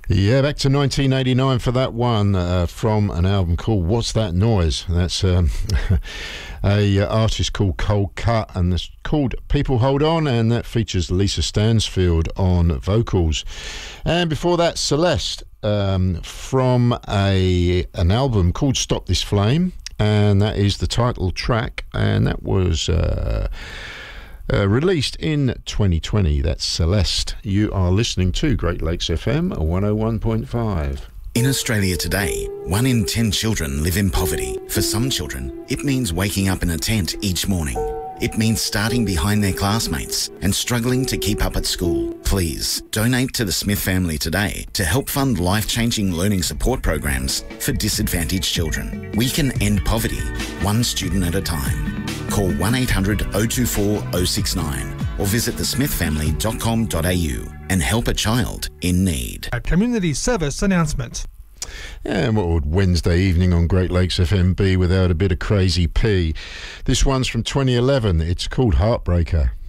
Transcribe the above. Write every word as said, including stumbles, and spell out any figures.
Yeah, back to nineteen eighty-nine for that one, uh, from an album called What's That Noise? That's um, a uh, artist called Cold Cut, and it's called People Hold On, and that features Lisa Stansfield on vocals. And before that, Celeste, um, from a an album called Stop This Flame, and that is the title track, and that was uh, Uh, released in twenty twenty. That's Celeste. You are listening to Great Lakes F M one oh one point five. In Australia today, one in ten children live in poverty. For some children, it means waking up in a tent each morning. It means starting behind their classmates and struggling to keep up at school. Please donate to the Smith family today to help fund life-changing learning support programs for disadvantaged children. We can end poverty one student at a time. Call one eight hundred oh two four oh six nine or visit the smith family dot com dot a u and help a child in need. A community service announcement. And what would Wednesday evening on Great Lakes F M be without a bit of Crazy P? This one's from twenty eleven. It's called Heartbreaker.